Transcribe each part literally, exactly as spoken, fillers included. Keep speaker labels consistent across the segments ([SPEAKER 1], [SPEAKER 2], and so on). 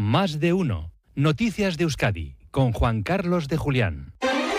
[SPEAKER 1] Más de uno. Noticias de Euskadi, con Juan Carlos de Julián.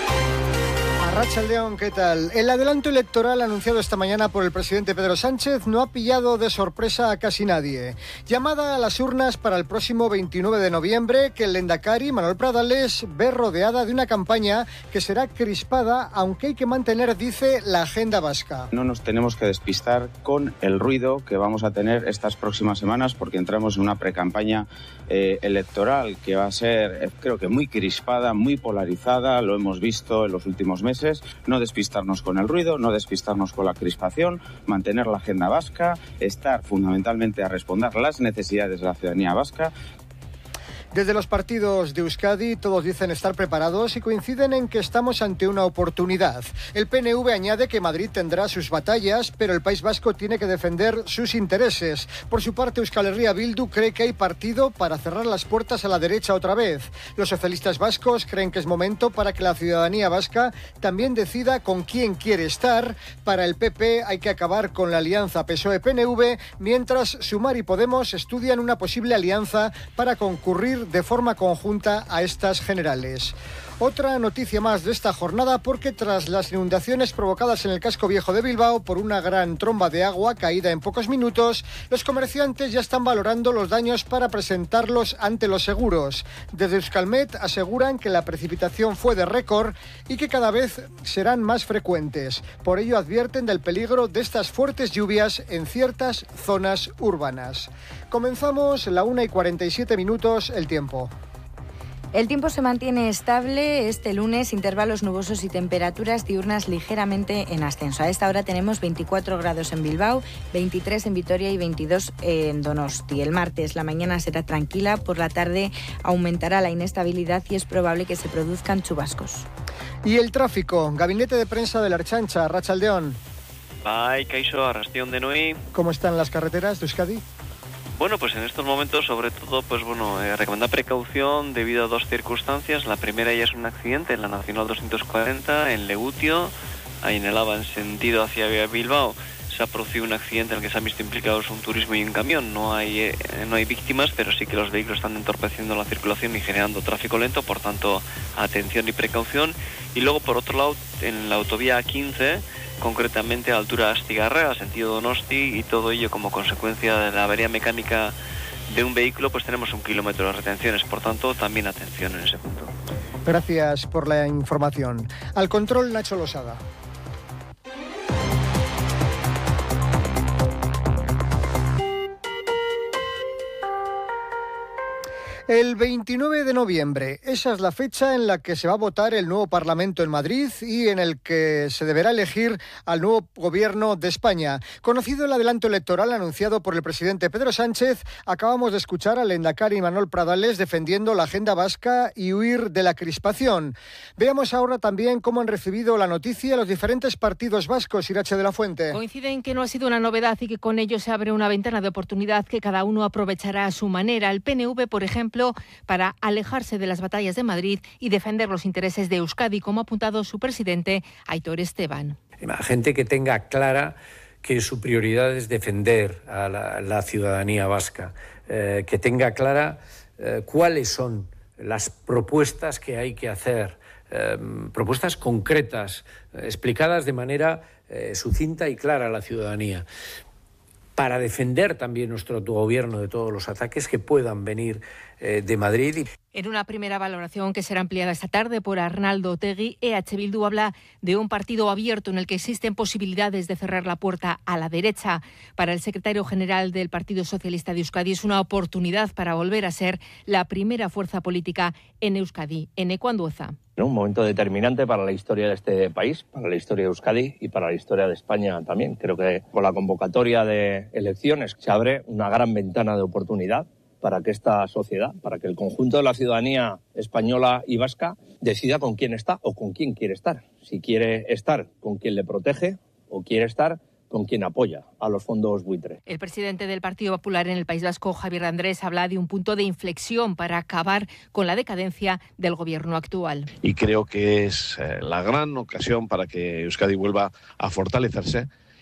[SPEAKER 2] Arratsaldeon, ¿qué tal? El adelanto electoral anunciado esta mañana por el presidente Pedro Sánchez no ha pillado de sorpresa a casi nadie. Llamada a las urnas para el próximo veintinueve de noviembre, que el lehendakari Manuel Pradales ve rodeada de una campaña que será crispada, aunque hay que mantener, dice, la agenda vasca.
[SPEAKER 3] No nos tenemos que despistar con el ruido que vamos a tener estas próximas semanas, porque entramos en una precampaña eh, electoral que va a ser, eh, creo que muy crispada, muy polarizada, lo hemos visto en los últimos meses. No despistarnos con el ruido, no despistarnos con la crispación, mantener la agenda vasca, estar fundamentalmente a responder las necesidades de la ciudadanía vasca.
[SPEAKER 2] Desde los partidos de Euskadi todos dicen estar preparados y coinciden en que estamos ante una oportunidad. El P N V añade que Madrid tendrá sus batallas, pero el País Vasco tiene que defender sus intereses. Por su parte, Euskal Herria Bildu cree que hay partido para cerrar las puertas a la derecha otra vez. Los socialistas vascos creen que es momento para que la ciudadanía vasca también decida con quién quiere estar. Para el P P hay que acabar con la alianza P S O E-P N V, mientras Sumar y Podemos estudian una posible alianza para concurrir de forma conjunta a estas generales. Otra noticia más de esta jornada, porque tras las inundaciones provocadas en el casco viejo de Bilbao por una gran tromba de agua caída en pocos minutos, los comerciantes ya están valorando los daños para presentarlos ante los seguros. Desde Euskalmet aseguran que la precipitación fue de récord y que cada vez serán más frecuentes. Por ello advierten del peligro de estas fuertes lluvias en ciertas zonas urbanas. Comenzamos la una y cuarenta y siete minutos, el tiempo.
[SPEAKER 4] El tiempo se mantiene estable este lunes, intervalos nubosos y temperaturas diurnas ligeramente en ascenso. A esta hora tenemos veinticuatro grados en Bilbao, veintitrés en Vitoria y veintidós en Donosti. El martes la mañana será tranquila, por la tarde aumentará la inestabilidad y es probable que se produzcan chubascos.
[SPEAKER 2] Y el tráfico, gabinete de prensa de la Ertzaintza, Arratsaldeon.
[SPEAKER 5] Bai, kaixo, arrastión de Nui.
[SPEAKER 2] ¿Cómo están las carreteras de Euskadi?
[SPEAKER 5] Bueno, pues en estos momentos, sobre todo, pues bueno, eh, recomendar precaución debido a dos circunstancias. La primera ya es un accidente en la Nacional doscientos cuarenta, en Legutio, ahí en el Ava, en sentido hacia Bilbao. Se ha producido un accidente en el que se han visto implicados un turismo y un camión. No hay, eh, no hay víctimas, pero sí que los vehículos están entorpeciendo la circulación y generando tráfico lento, por tanto, atención y precaución. Y luego, por otro lado, en la autovía quince, concretamente a altura Astigarraga, sentido Donosti, y todo ello como consecuencia de la avería mecánica de un vehículo, pues tenemos un kilómetro de retenciones, por tanto, también atención en ese punto.
[SPEAKER 2] Gracias por la información. Al control, Nacho Losada. El veintinueve de noviembre, esa es la fecha en la que se va a votar el nuevo Parlamento en Madrid y en el que se deberá elegir al nuevo gobierno de España. Conocido el adelanto electoral anunciado por el presidente Pedro Sánchez, acabamos de escuchar al lehendakari Manuel Pradales defendiendo la agenda vasca y huir de la crispación. Veamos ahora también cómo han recibido la noticia los diferentes partidos vascos. Irache de la Fuente.
[SPEAKER 6] Coinciden que no ha sido una novedad y que con ello se abre una ventana de oportunidad que cada uno aprovechará a su manera. El P N V, por ejemplo, para alejarse de las batallas de Madrid y defender los intereses de Euskadi, como ha apuntado su presidente, Aitor Esteban.
[SPEAKER 7] Gente que tenga clara que su prioridad es defender a la, la ciudadanía vasca, eh, que tenga clara eh, cuáles son las propuestas que hay que hacer, eh, propuestas concretas, eh, explicadas de manera eh, sucinta y clara a la ciudadanía, para defender también nuestro autogobierno de todos los ataques que puedan venir eh, de Madrid.
[SPEAKER 6] En una primera valoración que será ampliada esta tarde por Arnaldo Otegi, E H Bildu habla de un partido abierto en el que existen posibilidades de cerrar la puerta a la derecha. Para el secretario general del Partido Socialista de Euskadi es una oportunidad para volver a ser la primera fuerza política en Euskadi. Eneco Andueza.
[SPEAKER 8] Un momento determinante para la historia de este país, para la historia de Euskadi y para la historia de España también. Creo que con la convocatoria de elecciones se abre una gran ventana de oportunidad para que esta sociedad, para que el conjunto de la ciudadanía española y vasca decida con quién está o con quién quiere estar. Si quiere estar con quien le protege o quiere estar con quien apoya a los fondos buitre.
[SPEAKER 6] El presidente del Partido Popular en el País Vasco, Javier Andrés, habla de un punto de inflexión para acabar con la decadencia del gobierno actual.
[SPEAKER 9] Y creo que es eh, la gran ocasión para que Euskadi vuelva a fortalecerse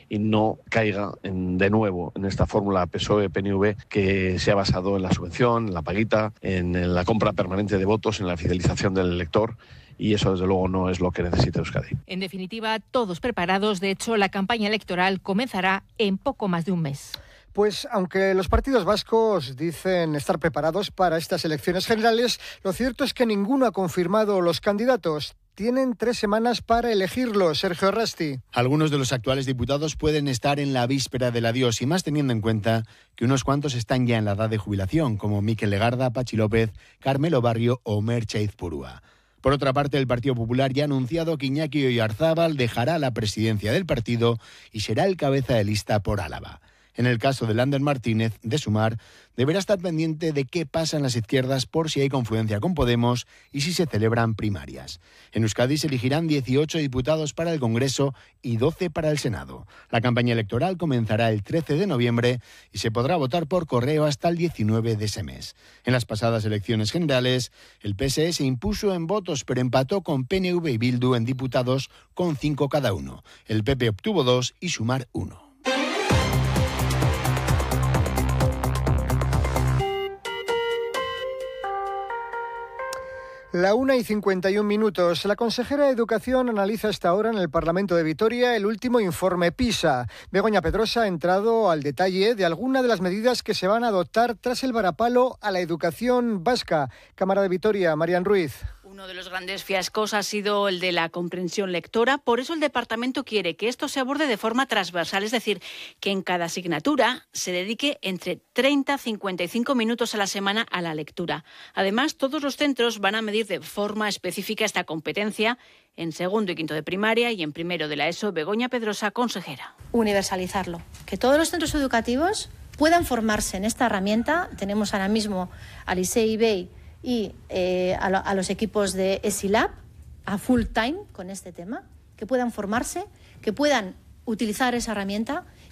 [SPEAKER 9] y no caiga en, de nuevo en esta fórmula P S O E P N V que se ha basado en la subvención, en la paguita, en, en la compra permanente de votos, en la fidelización del elector. Y eso, desde luego, no es lo que necesita Euskadi.
[SPEAKER 6] En definitiva, todos preparados. De hecho, la campaña electoral comenzará en poco más de un mes.
[SPEAKER 2] Pues aunque los partidos vascos dicen estar preparados para estas elecciones generales, lo cierto es que ninguno ha confirmado los candidatos. Tienen tres semanas para elegirlos. Sergio Rasti.
[SPEAKER 10] Algunos de los actuales diputados pueden estar en la víspera del adiós, y más teniendo en cuenta que unos cuantos están ya en la edad de jubilación, como Mikel Legarda, Pachi López, Carmelo Barrio o Merche Aizpurua. Por otra parte, el Partido Popular ya ha anunciado que Iñaki Oyarzábal dejará la presidencia del partido y será el cabeza de lista por Álava. En el caso de Lander Martínez, de Sumar, deberá estar pendiente de qué pasa en las izquierdas por si hay confluencia con Podemos y si se celebran primarias. En Euskadi se elegirán dieciocho diputados para el Congreso y doce para el Senado. La campaña electoral comenzará el trece de noviembre y se podrá votar por correo hasta el diecinueve de ese mes. En las pasadas elecciones generales, el P S E se impuso en votos, pero empató con P N V y Bildu en diputados con cinco cada uno. El P P obtuvo dos y Sumar uno.
[SPEAKER 2] La una y cincuenta y un minutos. La consejera de Educación analiza hasta ahora en el Parlamento de Vitoria el último informe PISA. Begoña Pedrosa ha entrado al detalle de algunas de las medidas que se van a adoptar tras el varapalo a la educación vasca. Cámara de Vitoria, Marian Ruiz.
[SPEAKER 11] Uno de los grandes fiascos ha sido el de la comprensión lectora. Por eso el departamento quiere que esto se aborde de forma transversal, es decir, que en cada asignatura se dedique entre treinta a cincuenta y cinco minutos a la semana a la lectura. Además, todos los centros van a medir de forma específica esta competencia en segundo y quinto de primaria y en primero de la ESO. Begoña Pedrosa, consejera.
[SPEAKER 12] Universalizarlo, que todos los centros educativos puedan formarse en esta herramienta. Tenemos ahora mismo al I C E I B E I y eh, a, lo, a los equipos de ESILAB a full time con este tema, que puedan formarse, que puedan utilizar esa herramienta